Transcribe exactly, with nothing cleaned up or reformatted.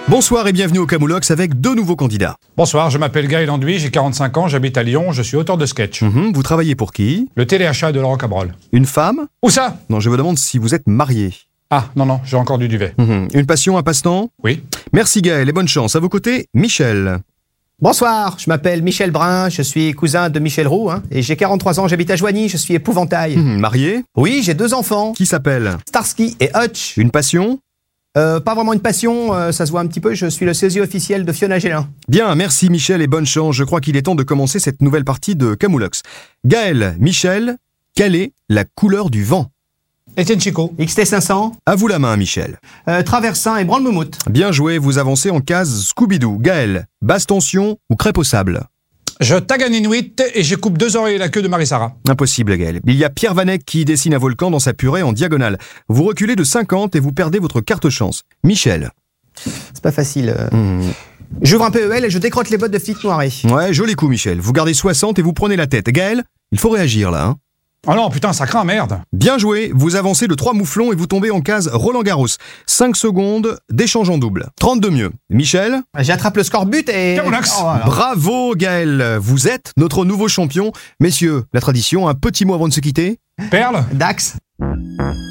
Bonsoir et bienvenue au Camoulox avec deux nouveaux candidats. Bonsoir, je m'appelle Gaël Anduy, j'ai quarante-cinq ans, j'habite à Lyon, je suis auteur de sketch. Mhm, vous travaillez pour qui? Le téléachat de Laurent Cabrol. Une femme? Où ça? Non, je vous demande si vous êtes marié. Ah, non, non, j'ai encore du duvet. Mhm, une passion, un passe-temps? Oui. Merci Gaël et bonne chance. À vos côtés, Michel. Bonsoir, je m'appelle Michel Brun, je suis cousin de Michel Roux, hein, et j'ai quarante-trois ans, j'habite à Joigny, je suis épouvantail. Mhm, marié? Oui, j'ai deux enfants, Qui s'appelle? Starsky et Hutch. Une passion? Euh, pas vraiment une passion, euh, ça se voit un petit peu, je suis le sosie officiel de Fiona Gélin. Bien, merci Michel et bonne chance. Je crois qu'il est temps de commencer cette nouvelle partie de Camoulox. Gaël, Michel, quelle est la couleur du vent? Étienne Chico. X T cinq cents, À vous la main, Michel. euh, Traversin et Branle-Moumoute. Bien joué, vous avancez en case Scooby-Doo. Gaël, basse tension ou crêpe au sable? Je tag un Inuit et je coupe deux oreilles et la queue de Marie-Sara. Impossible, Gaël. Il y a Pierre Vanek qui dessine un volcan dans sa purée en diagonale. Vous reculez de cinquante et vous perdez votre carte chance. Michel. C'est pas facile. euh. Hmm. J'ouvre un P E L et je décrotte les bottes de Philippe Noiret. Ouais, joli coup, Michel. Vous gardez soixante et vous prenez la tête. Gaël, il faut réagir là. Hein. Oh non, putain, ça craint, merde. Bien joué, vous avancez de trois mouflons et vous tombez en case Roland Garros. cinq secondes d'échange en double. trente de mieux. Michel. J'attrape le score but et... Camoulox. Oh, voilà. Bravo, Gaël. Vous êtes notre nouveau champion. Messieurs, la tradition, un petit mot avant de se quitter. Perle. Dax.